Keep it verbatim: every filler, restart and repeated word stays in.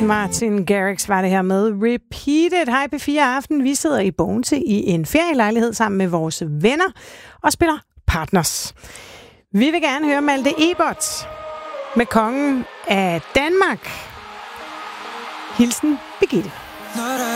Martin Garrix var det her med Repeated. Hej P fire Aften. Vi sidder i Bogense i en ferielejlighed sammen med vores venner og spiller Partners. Vi vil gerne høre Malte Ebert med kongen af Danmark. Hilsen Birgitte.